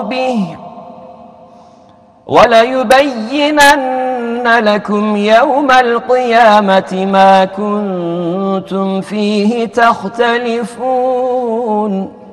به وليبينن لكم يوم القيامة ما كنتم فيه تختلفون.